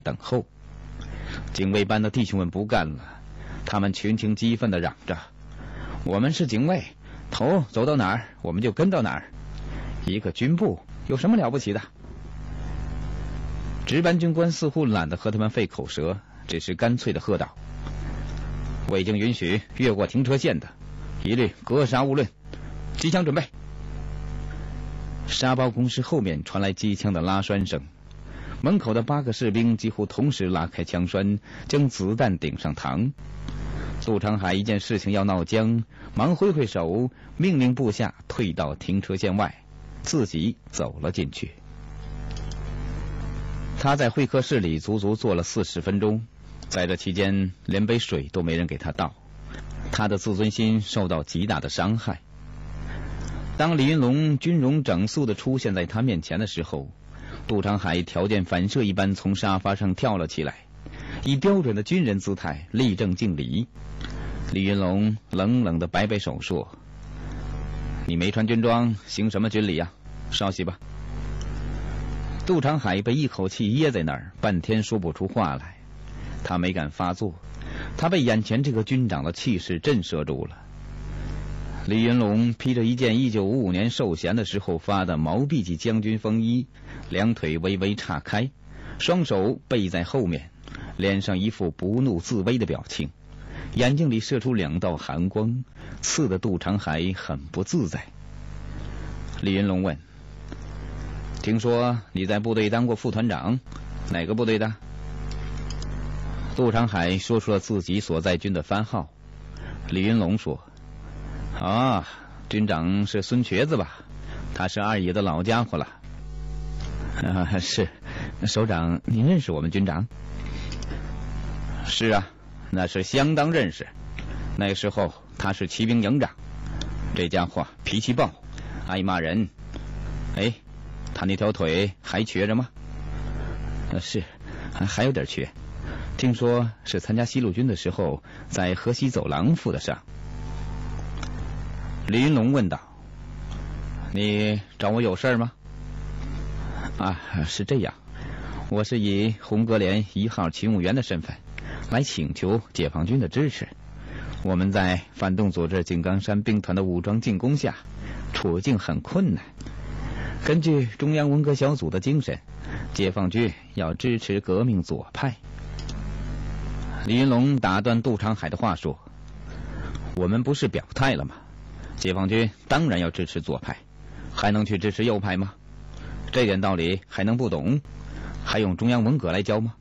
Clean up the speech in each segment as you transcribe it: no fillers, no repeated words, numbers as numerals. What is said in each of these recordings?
等候。警卫班的弟兄们不干了，他们群情激愤地嚷着：“我们是警卫，头走到哪儿我们就跟到哪儿，一个军部有什么了不起的？”值班军官似乎懒得和他们费口舌，只是干脆地喝道：“未经允许越过停车线的，一律格杀勿论，机枪准备。”沙包公司后面传来机枪的拉栓声，门口的8个士兵几乎同时拉开枪栓，将子弹顶上膛。杜长海一见事情要闹僵，忙挥挥手，命令部下退到停车线外，自己走了进去。他在会客室里足足坐了40分钟，在这期间连杯水都没人给他倒，他的自尊心受到极大的伤害。当李云龙军容整肃地出现在他面前的时候，杜长海条件反射一般从沙发上跳了起来，以标准的军人姿态立正敬礼。李云龙冷冷地摆摆手说：“你没穿军装，行什么军礼呀？稍息吧。”杜长海被一口气噎在那儿，半天说不出话来。他没敢发作，他被眼前这个军长的气势震慑住了。李云龙披着一件1955年授衔的时候发的毛笔记将军风衣，两腿微微岔开，双手背在后面，脸上一副不怒自威的表情，眼睛里射出2道寒光，刺得杜长海很不自在。李云龙问：“听说你在部队当过副团长，哪个部队的？”杜长海说出了自己所在军的番号。李云龙说：“啊，军长是孙瘸子吧？他是二爷的老家伙了。”“是，首长，您认识我们军长？”“是啊，那是相当认识。那时候他是骑兵营长，这家伙脾气暴，爱骂人。哎，他那条腿还瘸着吗？”“是，还有点瘸。听说是参加西路军的时候在河西走廊负的伤。”李云龙问道：“你找我有事吗？”“是这样，我是以红阁连1号勤务员的身份来请求解放军的支持。我们在反动组织井冈山兵团的武装进攻下，处境很困难。根据中央文革小组的精神，解放军要支持革命左派。”李云龙打断杜长海的话说：“我们不是表态了吗？解放军当然要支持左派，还能去支持右派吗？这点道理还能不懂？还用中央文革来教吗？”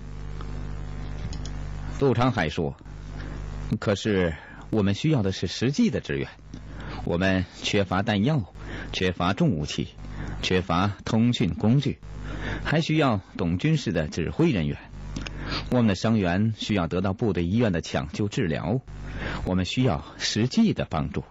杜长海说：“可是我们需要的是实际的支援，我们缺乏弹药，缺乏重武器，缺乏通讯工具，还需要懂军事的指挥人员。我们的伤员需要得到部队医院的抢救治疗，我们需要实际的帮助。”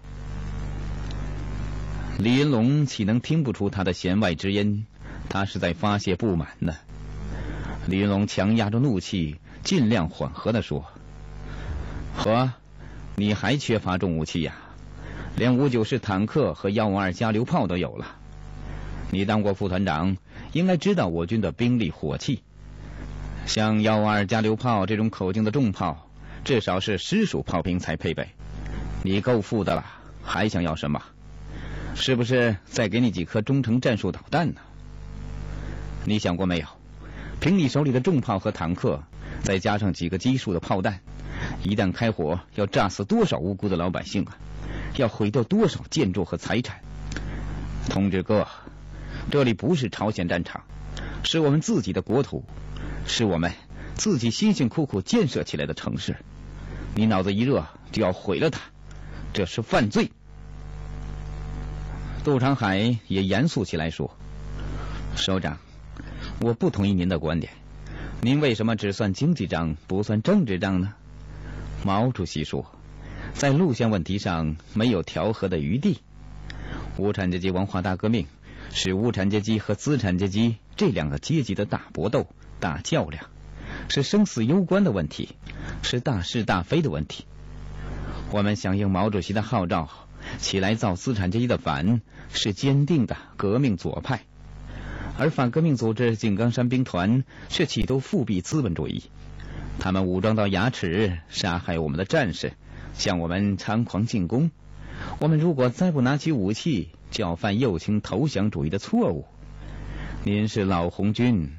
李云龙岂能听不出他的弦外之音？他是在发泄不满呢。李云龙强压着怒气，尽量缓和地说：“呵，你还缺乏重武器呀？连59式坦克和152加榴炮都有了。你当过副团长，应该知道我军的兵力火器。像152加榴炮这种口径的重炮，至少是实属炮兵才配备。你够富的了，还想要什么？是不是再给你几颗中程战术导弹呢？你想过没有，凭你手里的重炮和坦克，再加上几个基数的炮弹，一旦开火，要炸死多少无辜的老百姓啊！要毁掉多少建筑和财产！同志哥，这里不是朝鲜战场，是我们自己的国土，是我们自己辛辛苦苦建设起来的城市。你脑子一热就要毁了它，这是犯罪。”杜长海也严肃起来说：“首长，我不同意您的观点。您为什么只算经济账不算政治账呢？毛主席说，在路线问题上没有调和的余地。无产阶级文化大革命是无产阶级和资产阶级这2个阶级的大搏斗、大较量，是生死攸关的问题，是大是大非的问题。我们响应毛主席的号召，起来造资产阶级的反，是坚定的革命左派。 而反革命组织井冈山兵团却企图复辟资本主义。他们武装到牙齿，杀害我们的战士，向我们猖狂进攻。我们如果再不拿起武器，就要犯右倾投降主义的错误。您是老红军，